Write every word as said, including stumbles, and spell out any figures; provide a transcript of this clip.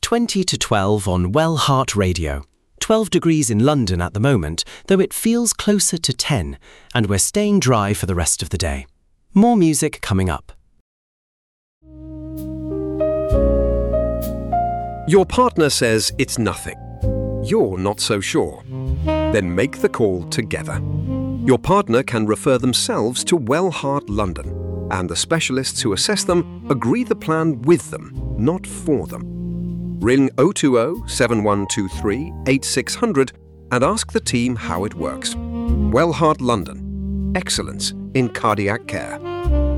twenty to twelve on Well Heart Radio. twelve degrees in London at the moment, though it feels closer to ten, and we're staying dry for the rest of the day. More music coming up. Your partner says it's nothing. You're not so sure. Then make the call together. Your partner can refer themselves to Well Heart London, and the specialists who assess them agree the plan with them, not for them. Ring oh two oh, seven one two three, eight six zero zero and ask the team how it works. Well Heart London. Excellence in cardiac care.